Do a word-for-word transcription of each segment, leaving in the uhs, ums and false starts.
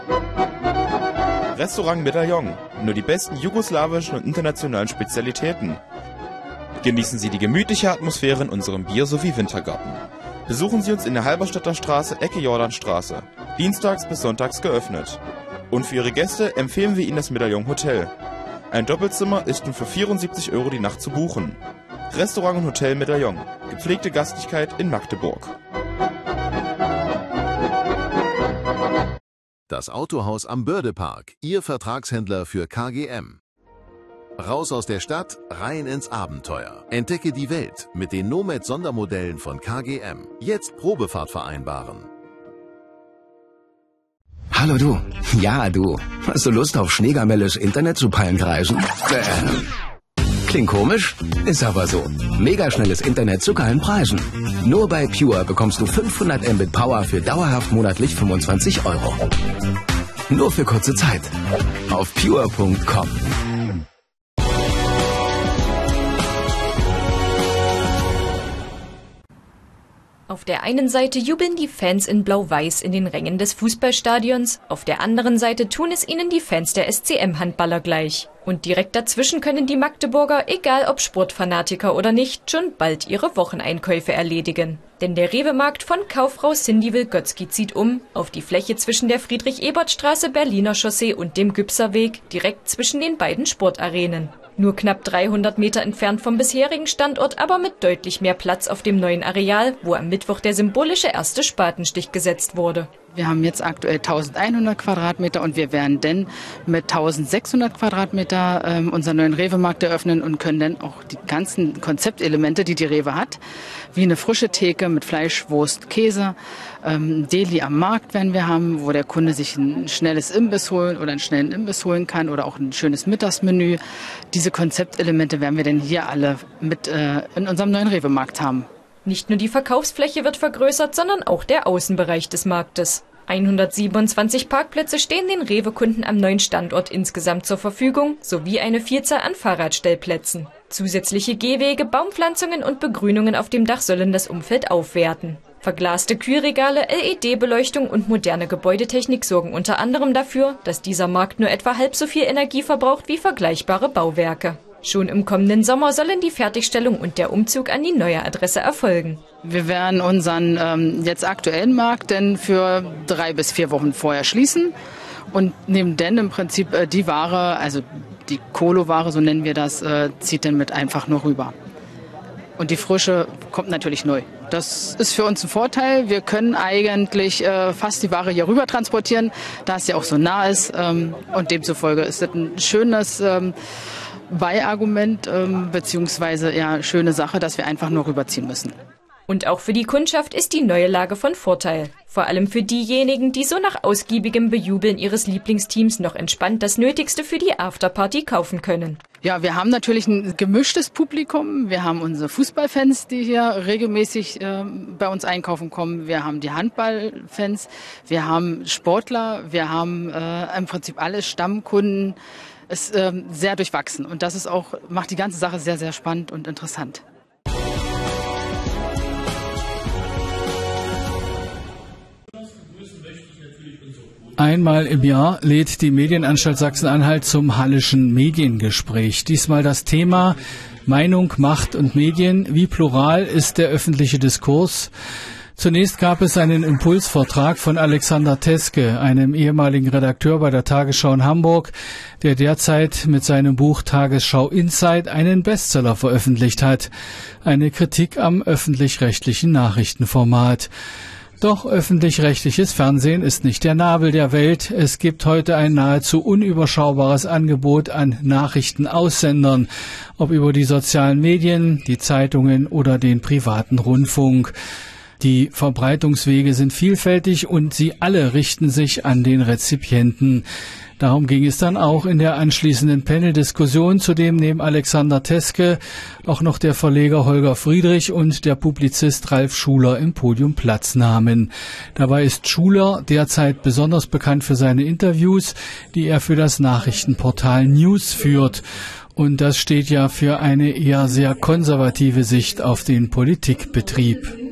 Restaurant Medaillon. Nur die besten jugoslawischen und internationalen Spezialitäten. Genießen Sie die gemütliche Atmosphäre in unserem Bier- sowie Wintergarten. Besuchen Sie uns in der Halberstädter Straße, Ecke Jordanstraße. Dienstags bis sonntags geöffnet. Und für Ihre Gäste empfehlen wir Ihnen das Medaillon Hotel. Ein Doppelzimmer ist nun für vierundsiebzig Euro die Nacht zu buchen. Restaurant und Hotel Medaillon. Gepflegte Gastlichkeit in Magdeburg. Das Autohaus am Bördepark, Ihr Vertragshändler für K G M. Raus aus der Stadt, rein ins Abenteuer. Entdecke die Welt mit den Nomad-Sondermodellen von K G M. Jetzt Probefahrt vereinbaren. Hallo du. Ja, du. Hast du Lust auf schneegamelles Internet zu Palmkreisen? Äh. Klingt komisch? Ist aber so. Megaschnelles Internet zu geilen Preisen. Nur bei Pure bekommst du fünfhundert Mbit Power für dauerhaft monatlich fünfundzwanzig Euro. Nur für kurze Zeit. Auf pure punkt com. Auf der einen Seite jubeln die Fans in Blau-Weiß in den Rängen des Fußballstadions, auf der anderen Seite tun es ihnen die Fans der S C M-Handballer gleich. Und direkt dazwischen können die Magdeburger, egal ob Sportfanatiker oder nicht, schon bald ihre Wocheneinkäufe erledigen. Denn der Rewe-Markt von Kauffrau Cindy Wilgotzky zieht um auf die Fläche zwischen der Friedrich-Ebert-Straße, Berliner Chaussee und dem Gübserweg, direkt zwischen den beiden Sportarenen. Nur knapp dreihundert Meter entfernt vom bisherigen Standort, aber mit deutlich mehr Platz auf dem neuen Areal, wo am Mittwoch der symbolische erste Spatenstich gesetzt wurde. Wir haben jetzt aktuell eintausendeinhundert Quadratmeter und wir werden dann mit eintausendsechshundert Quadratmeter ähm, unseren neuen Rewe-Markt eröffnen und können dann auch die ganzen Konzeptelemente, die die Rewe hat, wie eine frische Theke mit Fleisch, Wurst, Käse, ähm, Deli am Markt werden wir haben, wo der Kunde sich ein schnelles Imbiss holen oder einen schnellen Imbiss holen kann oder auch ein schönes Mittagsmenü. Diese Konzeptelemente werden wir dann hier alle mit äh, in unserem neuen Rewe-Markt haben. Nicht nur die Verkaufsfläche wird vergrößert, sondern auch der Außenbereich des Marktes. hundertsiebenundzwanzig Parkplätze stehen den Rewe-Kunden am neuen Standort insgesamt zur Verfügung, sowie eine Vielzahl an Fahrradstellplätzen. Zusätzliche Gehwege, Baumpflanzungen und Begrünungen auf dem Dach sollen das Umfeld aufwerten. Verglaste Kühlregale, L E D-Beleuchtung und moderne Gebäudetechnik sorgen unter anderem dafür, dass dieser Markt nur etwa halb so viel Energie verbraucht wie vergleichbare Bauwerke. Schon im kommenden Sommer sollen die Fertigstellung und der Umzug an die neue Adresse erfolgen. Wir werden unseren ähm, jetzt aktuellen Markt denn für drei bis vier Wochen vorher schließen und nehmen dann im Prinzip äh, die Ware, also die Kolo-Ware, so nennen wir das, äh, zieht dann mit einfach nur rüber. Und die Frische kommt natürlich neu. Das ist für uns ein Vorteil. Wir können eigentlich äh, fast die Ware hier rüber transportieren, da es ja auch so nah ist. Ähm, und demzufolge ist das ein schönes ähm, Beiargument ähm, beziehungsweise ja schöne Sache, dass wir einfach nur rüberziehen müssen. Und auch für die Kundschaft ist die neue Lage von Vorteil. Vor allem für diejenigen, die so nach ausgiebigem Bejubeln ihres Lieblingsteams noch entspannt das Nötigste für die Afterparty kaufen können. Ja, wir haben natürlich ein gemischtes Publikum. Wir haben unsere Fußballfans, die hier regelmäßig äh, bei uns einkaufen kommen. Wir haben die Handballfans, wir haben Sportler, wir haben äh, im Prinzip alle Stammkunden. Es ist ähm, sehr durchwachsen und das ist auch, macht die ganze Sache sehr, sehr spannend und interessant. Einmal im Jahr lädt die Medienanstalt Sachsen-Anhalt zum Halleschen Mediengespräch. Diesmal das Thema Meinung, Macht und Medien. Wie plural ist der öffentliche Diskurs? Zunächst gab es einen Impulsvortrag von Alexander Teske, einem ehemaligen Redakteur bei der Tagesschau in Hamburg, der derzeit mit seinem Buch Tagesschau Insight einen Bestseller veröffentlicht hat. Eine Kritik am öffentlich-rechtlichen Nachrichtenformat. Doch öffentlich-rechtliches Fernsehen ist nicht der Nabel der Welt. Es gibt heute ein nahezu unüberschaubares Angebot an Nachrichtenaussendern, ob über die sozialen Medien, die Zeitungen oder den privaten Rundfunk. Die Verbreitungswege sind vielfältig und sie alle richten sich an den Rezipienten. Darum ging es dann auch in der anschließenden Panel-Diskussion, zu dem neben Alexander Teske auch noch der Verleger Holger Friedrich und der Publizist Ralf Schuler im Podium Platz nahmen. Dabei ist Schuler derzeit besonders bekannt für seine Interviews, die er für das Nachrichtenportal News führt. Und das steht ja für eine eher sehr konservative Sicht auf den Politikbetrieb.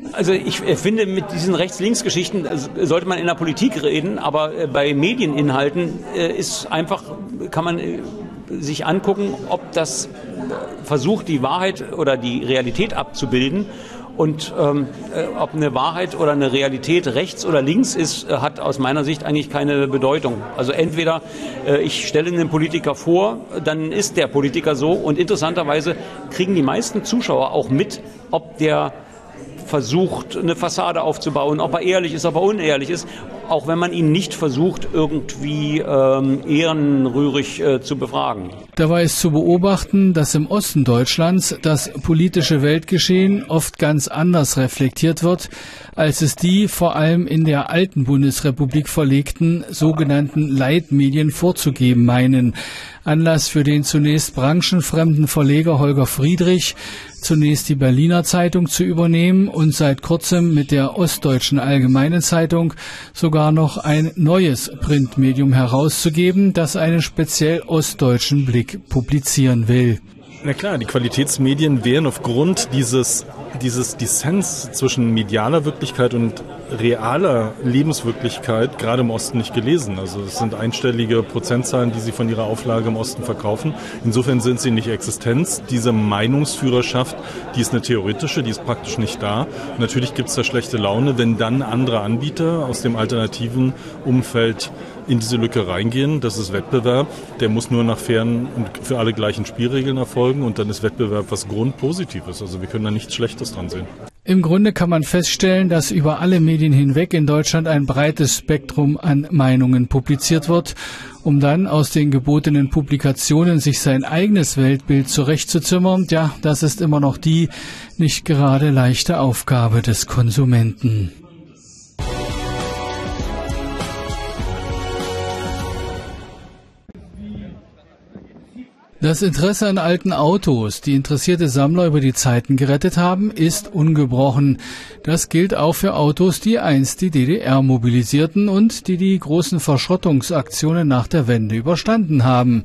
Also ich finde, mit diesen Rechts-Links-Geschichten sollte man in der Politik reden, aber bei Medieninhalten ist einfach, kann man sich angucken, ob das versucht, die Wahrheit oder die Realität abzubilden. Und ähm, ob eine Wahrheit oder eine Realität rechts oder links ist, hat aus meiner Sicht eigentlich keine Bedeutung. Also entweder äh, ich stelle einen Politiker vor, dann ist der Politiker so. Und interessanterweise kriegen die meisten Zuschauer auch mit, ob der versucht, eine Fassade aufzubauen, ob er ehrlich ist, ob er unehrlich ist, auch wenn man ihn nicht versucht, irgendwie ähm, ehrenrührig äh, zu befragen. Dabei ist zu beobachten, dass im Osten Deutschlands das politische Weltgeschehen oft ganz anders reflektiert wird, als es die vor allem in der alten Bundesrepublik verlegten sogenannten Leitmedien vorzugeben meinen. Anlass für den zunächst branchenfremden Verleger Holger Friedrich, zunächst die Berliner Zeitung zu übernehmen und seit kurzem mit der Ostdeutschen Allgemeinen Zeitung sogar noch ein neues Printmedium herauszugeben, das einen speziell ostdeutschen Blick publizieren will. Na klar, die Qualitätsmedien wären aufgrund dieses, dieses Dissens zwischen medialer Wirklichkeit und realer Lebenswirklichkeit gerade im Osten nicht gelesen. Also es sind einstellige Prozentzahlen, die sie von ihrer Auflage im Osten verkaufen. Insofern sind sie nicht existent. Diese Meinungsführerschaft, die ist eine theoretische, die ist praktisch nicht da. Natürlich gibt es da schlechte Laune, wenn dann andere Anbieter aus dem alternativen Umfeld in diese Lücke reingehen. Das ist Wettbewerb. Der muss nur nach fairen und für alle gleichen Spielregeln erfolgen und dann ist Wettbewerb was Grundpositives. Also wir können da nichts Schlechtes dran sehen. Im Grunde kann man feststellen, dass über alle Medien hinweg in Deutschland ein breites Spektrum an Meinungen publiziert wird, um dann aus den gebotenen Publikationen sich sein eigenes Weltbild zurechtzuzimmern. Ja, das ist immer noch die nicht gerade leichte Aufgabe des Konsumenten. Das Interesse an alten Autos, die interessierte Sammler über die Zeiten gerettet haben, ist ungebrochen. Das gilt auch für Autos, die einst die D D R mobilisierten und die die großen Verschrottungsaktionen nach der Wende überstanden haben.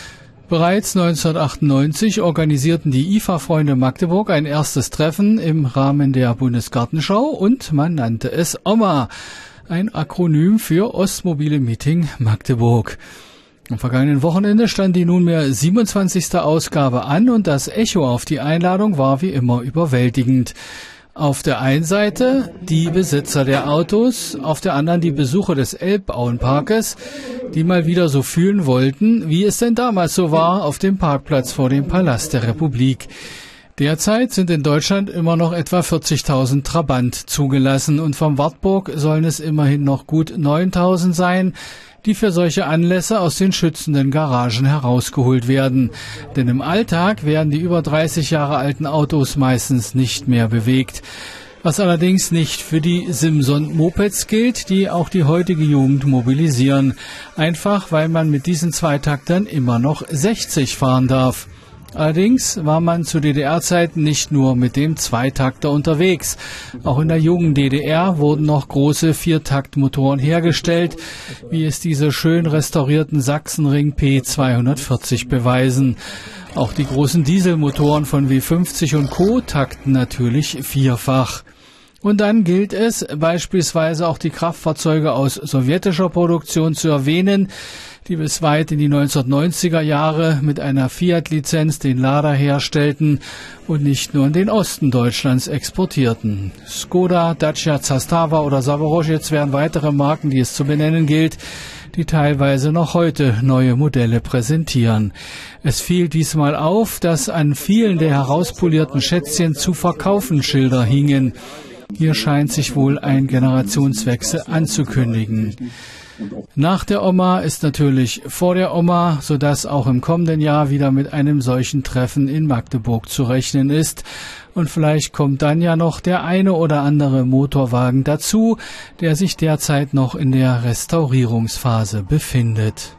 Bereits neunzehnhundertachtundneunzig organisierten die I F A-Freunde Magdeburg ein erstes Treffen im Rahmen der Bundesgartenschau und man nannte es O M A, ein Akronym für Ostmobile Meeting Magdeburg. Am vergangenen Wochenende stand die nunmehr siebenundzwanzigste Ausgabe an und das Echo auf die Einladung war wie immer überwältigend. Auf der einen Seite die Besitzer der Autos, auf der anderen die Besucher des Elbauenparkes, die mal wieder so fühlen wollten, wie es denn damals so war auf dem Parkplatz vor dem Palast der Republik. Derzeit sind in Deutschland immer noch etwa vierzigtausend Trabant zugelassen und vom Wartburg sollen es immerhin noch gut neuntausend sein, die für solche Anlässe aus den schützenden Garagen herausgeholt werden. Denn im Alltag werden die über dreißig Jahre alten Autos meistens nicht mehr bewegt. Was allerdings nicht für die Simson-Mopeds gilt, die auch die heutige Jugend mobilisieren. Einfach, weil man mit diesen Zweitaktern immer noch sechzig fahren darf. Allerdings war man zu D D R-Zeiten nicht nur mit dem Zweitakter unterwegs. Auch in der jungen D D R wurden noch große Viertaktmotoren hergestellt, wie es diese schön restaurierten Sachsenring P zweihundertvierzig beweisen. Auch die großen Dieselmotoren von W fünfzig und Co. takten natürlich vierfach. Und dann gilt es, beispielsweise auch die Kraftfahrzeuge aus sowjetischer Produktion zu erwähnen, die bis weit in die neunzehnhundertneunziger Jahre mit einer Fiat-Lizenz den Lader herstellten und nicht nur in den Osten Deutschlands exportierten. Skoda, Dacia, Zastava oder Zaporozhets wären weitere Marken, die es zu benennen gilt, die teilweise noch heute neue Modelle präsentieren. Es fiel diesmal auf, dass an vielen der herauspolierten Schätzchen zu verkaufen Schilder hingen. Hier scheint sich wohl ein Generationswechsel anzukündigen. Nach der O M A ist natürlich vor der O M A, sodass auch im kommenden Jahr wieder mit einem solchen Treffen in Magdeburg zu rechnen ist. Und vielleicht kommt dann ja noch der eine oder andere Motorwagen dazu, der sich derzeit noch in der Restaurierungsphase befindet.